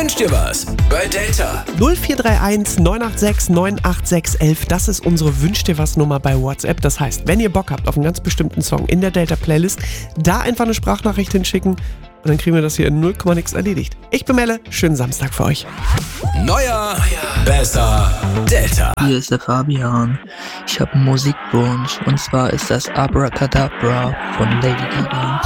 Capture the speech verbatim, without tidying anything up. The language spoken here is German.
Wünsch dir was bei Delta. null vier drei eins neun acht sechs neun acht sechs eins, das ist unsere Wünsch dir was Nummer bei WhatsApp. Das heißt, wenn ihr Bock habt auf einen ganz bestimmten Song in der Delta Playlist, da einfach eine Sprachnachricht hinschicken und dann kriegen wir das hier in null Komma nix erledigt. Ich bin Melle, schönen Samstag für euch. Neuer, besser, Delta. Hier ist der Fabian. Ich habe einen Musikwunsch und zwar ist das Abracadabra von Lady Gaga.